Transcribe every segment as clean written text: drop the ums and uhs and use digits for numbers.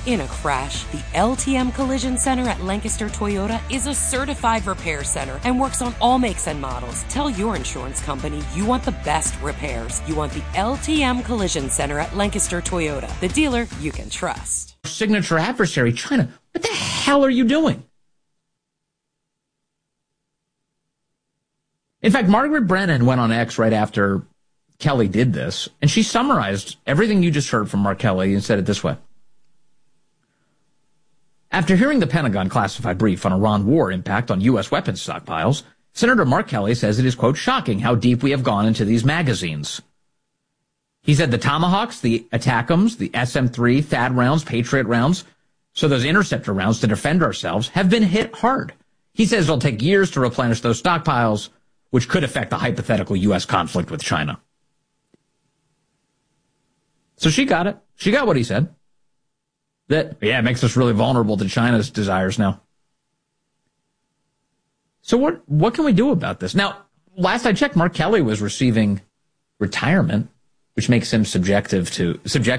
In a crash, the LTM Collision Center at Lancaster Toyota is a certified repair center and works on all makes and models. Tell your insurance company you want the best repairs. You want the LTM Collision Center at Lancaster Toyota, the dealer you can trust. Signature adversary, China. What the hell are you doing? In fact, Margaret Brennan went on X right after Kelly did this, and she summarized everything you just heard from Mark Kelly and said it this way. After hearing the Pentagon classified brief on Iran war impact on U.S. weapons stockpiles, Senator Mark Kelly says it is, quote, shocking how deep we have gone into these magazines. He said the Tomahawks, the ATACMS, the SM-3, THAAD rounds, Patriot rounds, so those interceptor rounds to defend ourselves, have been hit hard. He says it'll take years to replenish those stockpiles, which could affect the hypothetical U.S. conflict with China. So she got it. She got what he said. That, yeah, it makes us really vulnerable to China's desires now. So what can we do about this? Now, last I checked, Mark Kelly was receiving retirement, which makes him subject to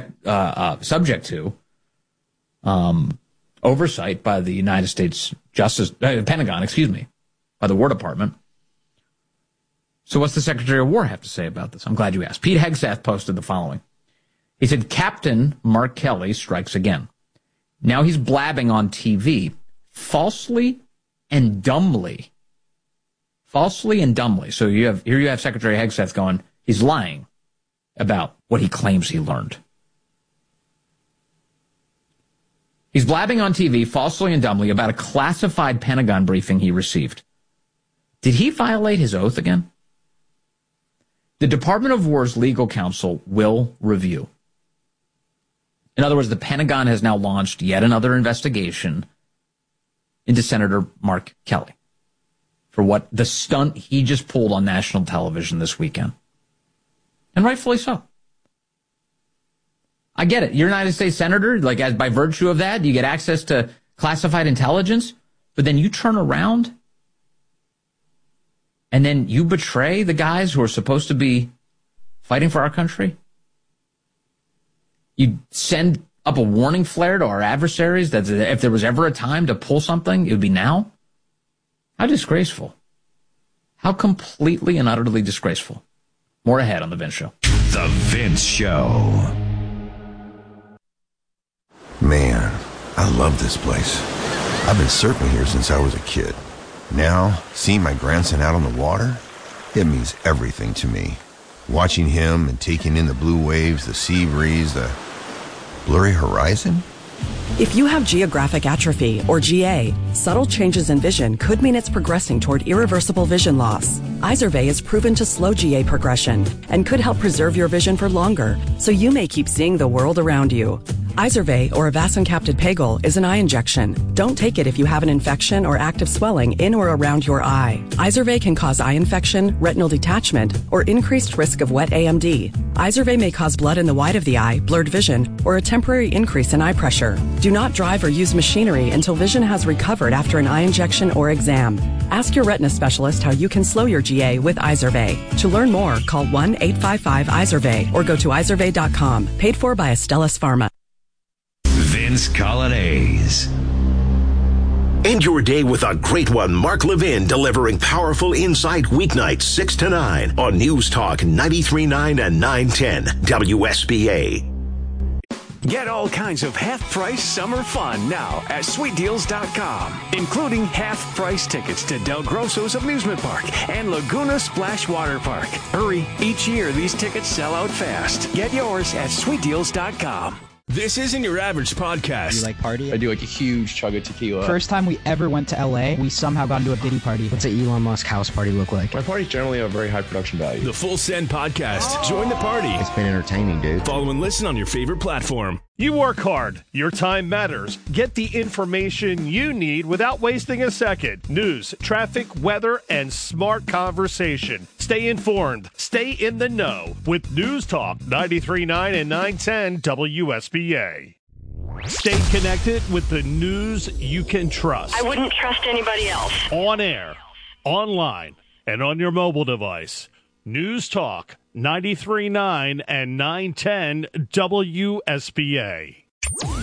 oversight by the United States Pentagon, by the War Department. So what's the Secretary of War have to say about this? I'm glad you asked. Pete Hegseth posted the following. He said, Captain Mark Kelly strikes again. Now he's blabbing on TV, falsely and dumbly. Falsely and dumbly. So here you have Secretary Hegseth going, he's lying about what he claims he learned. He's blabbing on TV, falsely and dumbly, about a classified Pentagon briefing he received. Did he violate his oath again? The Department of War's legal counsel will review. In other words, the Pentagon has now launched yet another investigation into Senator Mark Kelly for what the stunt he just pulled on national television this weekend. And rightfully so. I get it. You're a United States Senator, like as by virtue of that, you get access to classified intelligence, but then you turn around and then you betray the guys who are supposed to be fighting for our country. You send up a warning flare to our adversaries that if there was ever a time to pull something, it would be now. How disgraceful. How completely and utterly disgraceful. More ahead on The Vince Show. The Vince Show. Man, I love this place. I've been surfing here since I was a kid. Now, seeing my grandson out on the water, it means everything to me. Watching him and taking in the blue waves, the sea breeze, the blurry horizon. If you have geographic atrophy, or GA, subtle changes in vision could mean it's progressing toward irreversible vision loss. Izervay is proven to slow GA progression and could help preserve your vision for longer, so you may keep seeing the world around you. Izervay, or avacincaptad pegol, is an eye injection. Don't take it if you have an infection or active swelling in or around your eye. Izervay can cause eye infection, retinal detachment, or increased risk of wet AMD. Izervay may cause blood in the white of the eye, blurred vision, or a temporary increase in eye pressure. Do not drive or use machinery until vision has recovered after an eye injection or exam. Ask your retina specialist how you can slow your GA with Izervay. To learn more, call 1-855-IZERVAY or go to izervay.com. Paid for by Astellas Pharma. Vince Colonnese. End your day with a great one. Mark Levin delivering powerful insight weeknights 6 to 9 on News Talk 93.9 and 910 WSBA. Get all kinds of half-price summer fun now at SweetDeals.com, including half-price tickets to Del Grosso's amusement park and Laguna Splash Water Park. Hurry, each year these tickets sell out fast. Get yours at SweetDeals.com. This isn't your average podcast. Do you like party? I do like a huge chug of tequila. First time we ever went to LA, we somehow got into a Diddy party. What's an Elon Musk house party look like? My parties generally have very high production value. The Full Send Podcast. Join the party. It's been entertaining, dude. Follow and listen on your favorite platform. You work hard. Your time matters. Get the information you need without wasting a second. News, traffic, weather, and smart conversation. Stay informed. Stay in the know with News Talk 93.9 and 910 WSBA. Stay connected with the news you can trust. I wouldn't trust anybody else. On air, online, and on your mobile device. News Talk 93.9 and 910 WSBA.